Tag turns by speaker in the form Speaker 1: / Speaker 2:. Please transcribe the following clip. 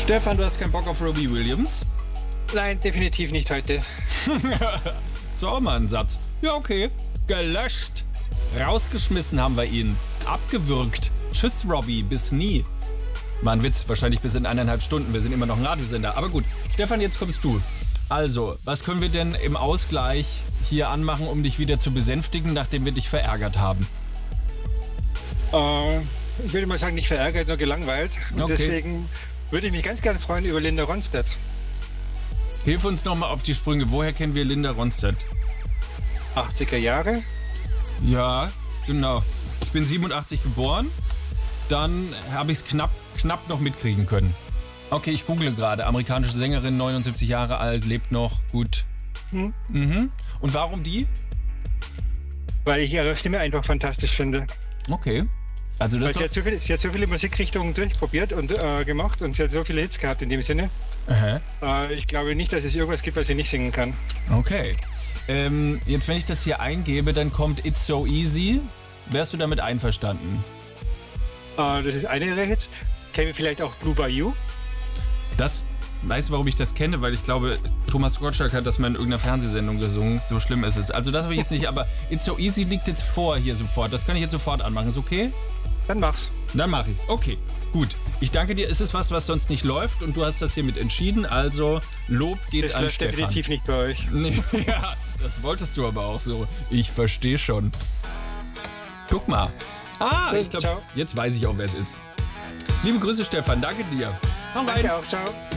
Speaker 1: Stefan, du hast keinen Bock auf Robbie Williams?
Speaker 2: Nein, definitiv nicht heute.
Speaker 1: So, auch mal ein Satz. Ja, okay. Gelöscht. Rausgeschmissen haben wir ihn. Abgewürgt. Tschüss, Robbie. Bis nie. War ein Witz. Wahrscheinlich bis in 1,5 Stunden. Wir sind immer noch ein Radiosender. Aber gut. Stefan, jetzt kommst du. Also, was können wir denn im Ausgleich hier anmachen, um dich wieder zu besänftigen, nachdem wir dich verärgert haben?
Speaker 2: Ich würde mal sagen, nicht verärgert, nur gelangweilt. Und
Speaker 1: Okay.
Speaker 2: deswegen würde ich mich ganz gerne freuen über Linda Ronstadt.
Speaker 1: Hilf uns nochmal auf die Sprünge. Woher kennen wir Linda Ronstadt?
Speaker 2: 80er Jahre.
Speaker 1: Ja, genau. Ich bin 87 geboren. Dann habe ich es knapp noch mitkriegen können. Okay, ich google gerade. Amerikanische Sängerin, 79 Jahre alt, lebt noch. Gut. Mhm. Und warum die?
Speaker 2: Weil ich ihre Stimme einfach fantastisch finde.
Speaker 1: Okay. Also das
Speaker 2: Weil sie hat so viele Musikrichtungen durchprobiert und gemacht und sie hat so viele Hits gehabt in dem Sinne. Ich glaube nicht, dass es irgendwas gibt, was sie nicht singen kann.
Speaker 1: Okay. Jetzt, wenn ich das hier eingebe, dann kommt It's So Easy. Wärst du damit einverstanden?
Speaker 2: Das ist eine ihrer Hits. Käme vielleicht auch Blue Bayou.
Speaker 1: Das weiß, warum ich das kenne, weil ich glaube, Thomas Gottschalk hat das mal in irgendeiner Fernsehsendung gesungen. So schlimm ist es. Also das habe ich jetzt nicht, aber It's So Easy liegt jetzt vor hier sofort. Das kann ich jetzt sofort anmachen. Ist okay?
Speaker 2: Dann mach's.
Speaker 1: Dann mache ich's. Okay, gut. Ich danke dir. Ist es was sonst nicht läuft und du hast das hiermit entschieden. Also Lob geht
Speaker 2: Das
Speaker 1: an
Speaker 2: läuft
Speaker 1: Stefan.
Speaker 2: definitiv nicht bei euch.
Speaker 1: Nee, ja, das wolltest du aber auch so. Ich verstehe schon. Guck mal. Ich glaube,
Speaker 2: Ciao.
Speaker 1: jetzt weiß ich auch, wer es ist. Liebe Grüße, Stefan. Danke dir. Hau rein.
Speaker 2: Danke auch, ciao.